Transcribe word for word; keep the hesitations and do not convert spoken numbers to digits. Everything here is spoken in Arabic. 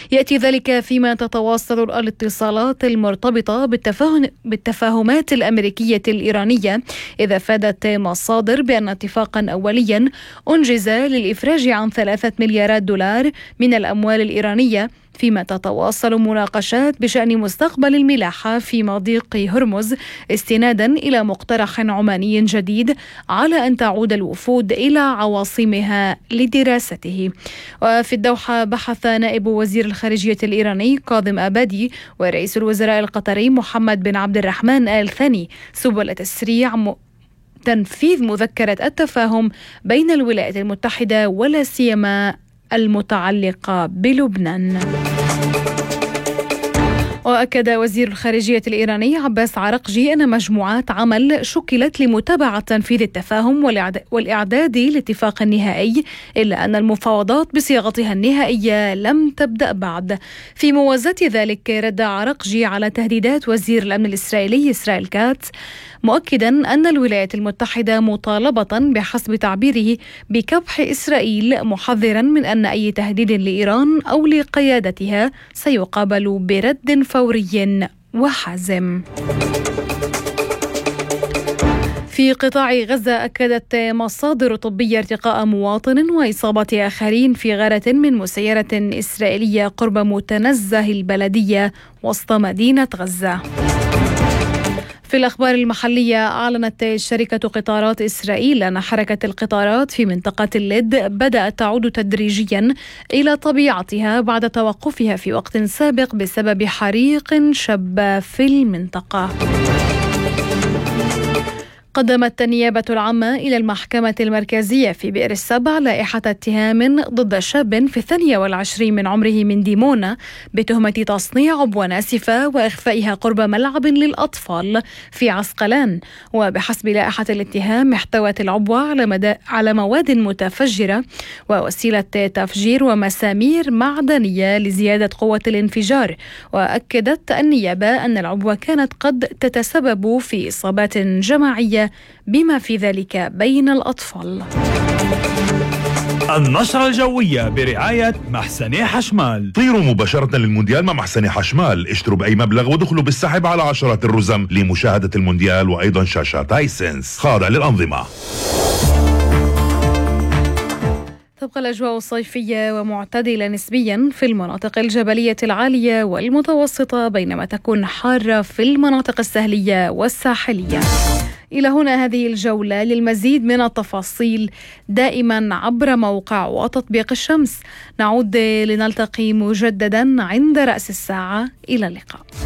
يأتي ذلك فيما تتواصل الاتصالات المرتبطة بالتفاهم بالتفاهمات الأمريكية الإيرانية، إذا فادت مصادر بأن اتفاقا أوليا أنجز للإفراج عن ثلاثة مليارات دولار من الأموال الإيرانية، فيما تتواصل مناقشات بشأن مستقبل الملاحة في مضيق هرمز، استنادا إلى مقترح عماني جديد على أن تعود الوفود إلى عواصمها لدراسته. وفي الدوحة بحث نائب وزير الخارجية الإيراني كاظم أبادي ورئيس الوزراء القطري محمد بن عبد الرحمن آل ثاني سبل تسريع م... تنفيذ مذكرة التفاهم بين الولايات المتحدة ولا سيما المتعلقة بلبنان. وأكد وزير الخارجية الإيراني عباس عرقجي أن مجموعات عمل شكلت لمتابعة تنفيذ التفاهم والإعداد لاتفاق نهائي، إلا أن المفاوضات بصياغتها النهائية لم تبدأ بعد. في موازاة ذلك رد عرقجي على تهديدات وزير الأمن الإسرائيلي إسرائيل كاتس، مؤكدا أن الولايات المتحدة مطالبة بحسب تعبيره بكبح إسرائيل، محذرا من أن أي تهديد لإيران أو لقيادتها سيقابل برد فوري وحازم. في قطاع غزة أكدت مصادر طبية ارتقاء مواطن وإصابة آخرين في غارة من مسيرة إسرائيلية قرب متنزه البلدية وسط مدينة غزة. في الأخبار المحلية، أعلنت شركة قطارات إسرائيل أن حركة القطارات في منطقة اللد بدأت تعود تدريجيا إلى طبيعتها بعد توقفها في وقت سابق بسبب حريق شب في المنطقة. قدمت النيابة العامة إلى المحكمة المركزية في بئر السبع لائحة اتهام ضد شاب في الثانية والعشرين من عمره من ديمونا بتهمة تصنيع عبوة ناسفة وإخفائها قرب ملعب للأطفال في عسقلان. وبحسب لائحة الاتهام احتوت العبوة على, مدى على مواد متفجرة ووسيلة تفجير ومسامير معدنية لزيادة قوة الانفجار. وأكدت النيابة أن العبوة كانت قد تتسبب في إصابات جماعية بما في ذلك بين الأطفال. النشرة الجوية برعاية محسني حشمال. طيروا مباشرة للمونديال مع محسني حشمال، اشتروا بأي مبلغ ودخلوا بالسحب على عشرات الرزم لمشاهدة المونديال وأيضا شاشات هايسنس خاضع للأنظمة. تبقى الأجواء الصيفية ومعتدلة نسبيا في المناطق الجبلية العالية والمتوسطة، بينما تكون حارة في المناطق الساحلية والساحلية. إلى هنا هذه الجولة. للمزيد من التفاصيل دائما عبر موقع وتطبيق الشمس. نعود لنلتقي مجددا عند رأس الساعة. إلى اللقاء.